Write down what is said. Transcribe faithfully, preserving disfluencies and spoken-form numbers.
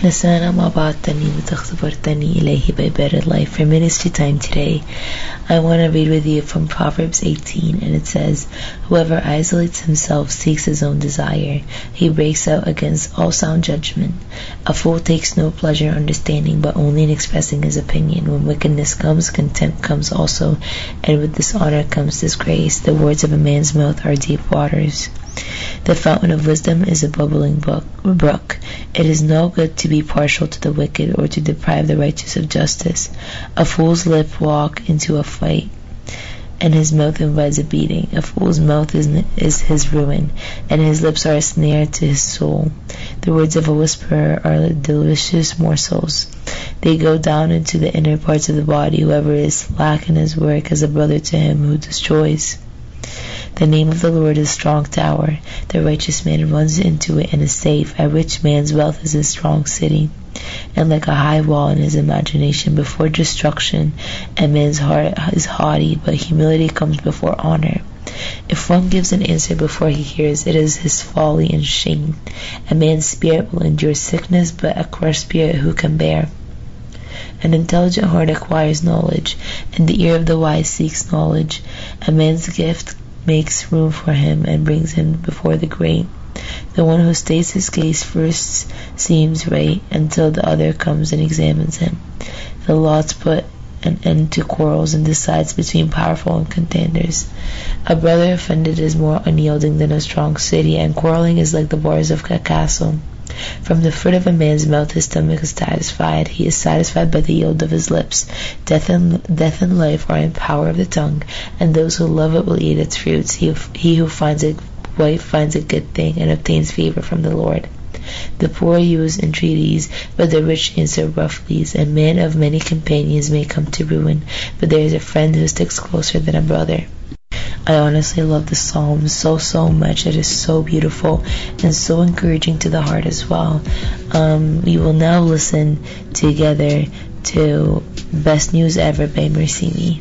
أهلا وسهلا ما بعدتني وتخبرتني إليه by Better Life. For ministry time today, I want to read with you from Proverbs eighteen, and it says, whoever isolates himself seeks his own desire. He breaks out against all sound judgment. A fool takes no pleasure in understanding, but only in expressing his opinion. When wickedness comes, contempt comes also, and with dishonor comes disgrace. The words of a man's mouth are deep waters. The fountain of wisdom is a bubbling brook. It is no good to be partial to the wicked or to deprive the righteous of justice. A fool's lip walk into a fight, and his mouth invites a beating. A fool's mouth is, is his ruin, and his lips are a snare to his soul. The words of a whisperer are delicious morsels. They go down into the inner parts of the body. Whoever is slack in his work is a brother to him who destroys. The name of the Lord is a strong tower. The righteous man runs into it and is safe. A rich man's wealth is a strong city, and like a high wall in his imagination. Before destruction, a man's heart is haughty, but humility comes before honor. If one gives an answer before he hears, it is his folly and shame. A man's spirit will endure sickness, but a crushed spirit who can bear? An intelligent heart acquires knowledge, and the ear of the wise seeks knowledge. A man's gift makes room for him and brings him before the great. The one who states his case first seems right until the other comes and examines him. The lots put an end to quarrels and decides between powerful and contenders. A brother offended is more unyielding than a strong city, and quarreling is like the bars of a castle. From the fruit of a man's mouth his stomach is satisfied. He is satisfied by the yield of his lips. Death and, death and life are in power of the tongue, and those who love it will eat its fruits. He, he who finds a wife finds a good thing and obtains favor from the Lord. The poor use entreaties, but the rich answer roughly. A man of many companions may come to ruin, but there is a friend who sticks closer than a brother. I honestly love the psalm so, so much. It is so beautiful and so encouraging to the heart as well. Um, we will now listen together to Best News Ever by Mercy Me.